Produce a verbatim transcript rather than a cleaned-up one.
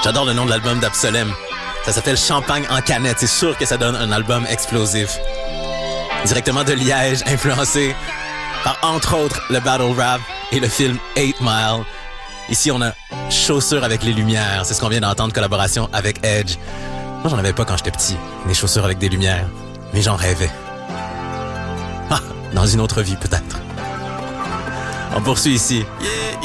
J'adore le nom de l'album d'Absolem. Ça s'appelle Champagne en canette. C'est sûr que ça donne un album explosif. Directement de Liège, influencé par, entre autres, le battle rap et le film eight mile. Ici, on a Chaussures avec les lumières. C'est ce qu'on vient d'entendre, collaboration avec Edge. Moi, j'en avais pas quand j'étais petit, des chaussures avec des lumières. Mais j'en rêvais. Ah, dans une autre vie, peut-être. On poursuit ici. Yeah,